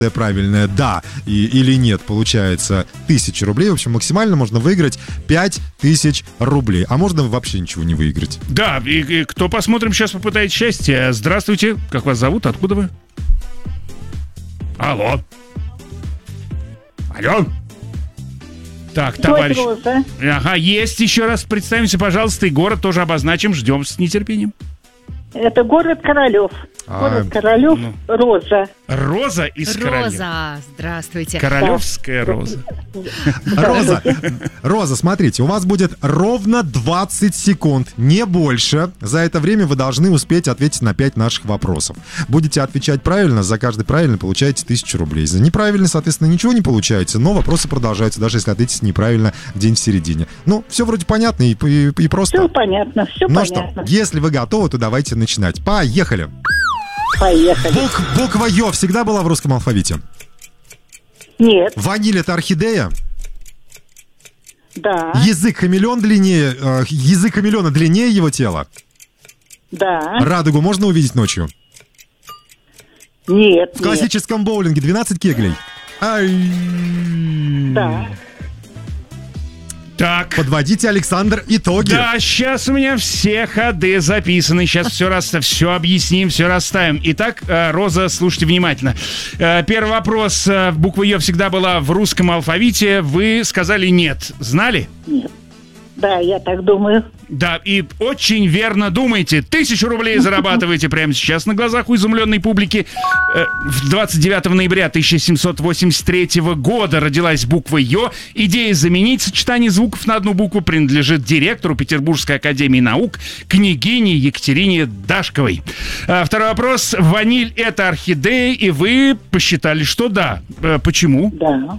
правильное «да» или «нет» получается 1000 рублей. В общем, максимально можно выиграть 5000 рублей. А можно вообще ничего не выиграть. Да, и кто, посмотрим, сейчас попытает счастье. Здравствуйте, как вас зовут, откуда вы? Алло. Так, товарищ. Роза. Ага, есть. Еще раз представимся, пожалуйста, и город тоже обозначим. Ждем с нетерпением. Это город Королев. Город Королев, Роза. Роза из Королев. Роза, здравствуйте. Королевская Роза. Роза, смотрите, у вас будет ровно 20 секунд, не больше. За это время вы должны успеть ответить на 5 наших вопросов. Будете отвечать правильно, за каждый правильный получаете 1000 рублей. За неправильный, соответственно, ничего не получаете, но вопросы продолжаются, даже если ответите неправильно где-нибудь в середине. Ну, все вроде понятно и просто. Все понятно, все понятно. Ну что, если вы готовы, то давайте начинать. Поехали. Поехали. Буква Ё всегда была в русском алфавите? Нет. Ваниль — это орхидея? Да. Язык хамелеона длиннее его тела? Да. Радугу можно увидеть ночью? Нет. В классическом боулинге 12 кеглей? Да. Так. Подводите, Александр, итоги. Да, сейчас у меня все ходы записаны. Сейчас все объясним, все расставим. Итак, Роза, слушайте внимательно. Первый вопрос. Буква Ё всегда была в русском алфавите. Вы сказали нет. Знали? Нет. Да, я так думаю. Да, и очень верно думаете. 1000 рублей зарабатываете прямо сейчас на глазах у изумленной публики. 29 ноября 1783 года родилась буква Ё. Идея заменить сочетание звуков на одну букву принадлежит директору Петербургской академии наук княгине Екатерине Дашковой. Второй вопрос. Ваниль — это орхидея, и вы посчитали, что да. Почему? Да.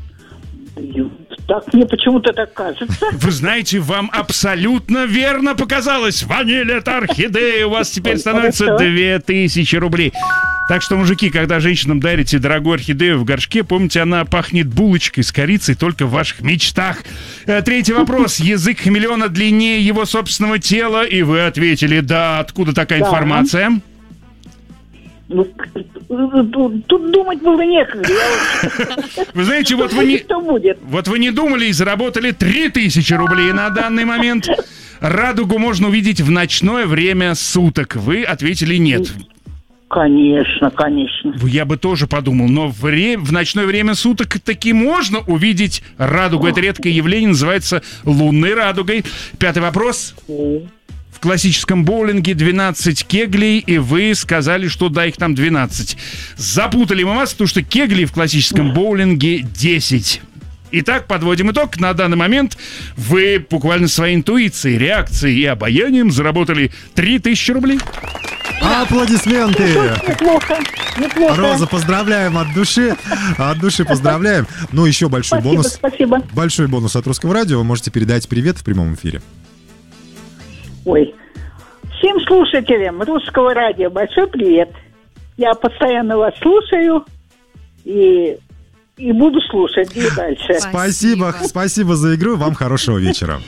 Так, мне почему-то так кажется. Вы знаете, вам абсолютно верно показалось. Ваниль — это орхидея. У вас теперь становится 2000 рублей. Так что, мужики, когда женщинам дарите дорогую орхидею в горшке, помните, она пахнет булочкой с корицей только в ваших мечтах. Третий вопрос. Язык хамелеона длиннее его собственного тела? И вы ответили «да». Откуда такая информация? Ну, тут думать было некогда. Вы знаете, вот вы не думали и заработали 3000 рублей на данный момент. Радугу можно увидеть в ночное время суток. Вы ответили нет. Конечно, конечно. Я бы тоже подумал, но в ночное время суток таки можно увидеть радугу. Это редкое явление, называется лунной радугой. Пятый вопрос. В классическом боулинге 12 кеглей, и вы сказали, что да, их там 12. Запутали мы вас, потому что кеглей в классическом боулинге 10. Итак, подводим итог. На данный момент вы буквально своей интуицией, реакцией и обаянием заработали 3000 рублей. Аплодисменты! Неплохо. Роза, поздравляем от души. От души поздравляем. Ну, еще большой бонус. Спасибо. Большой бонус от Русского радио. Вы можете передать привет в прямом эфире. Ой. Всем слушателям Русского радио большой привет. Я постоянно вас слушаю и буду слушать и дальше. Спасибо за игру. Вам хорошего вечера.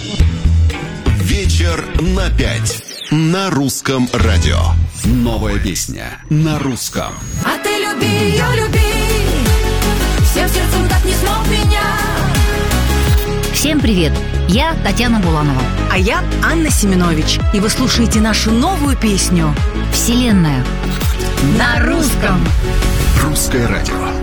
Вечер на 5 на Русском радио. Новая песня на русском. А ты люби ее, люби, всем сердцем так не смог меня. Всем привет! Я Татьяна Буланова. А я Анна Семенович. И вы слушаете нашу новую песню «Вселенная» на русском. Русское радио.